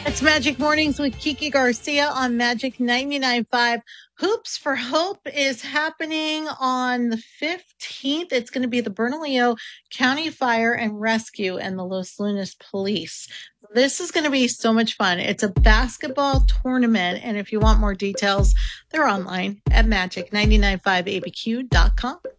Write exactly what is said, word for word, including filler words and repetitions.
It's Magic Mornings with Kiki Garcia on Magic ninety-nine point five. Hoops for Hope is happening on the fifteenth. It's going to be the Bernalillo County Fire and Rescue and the Los Lunas Police. This is going to be so much fun. It's a basketball tournament, and if you want more details, they're online at magic nine nine five A B Q dot com.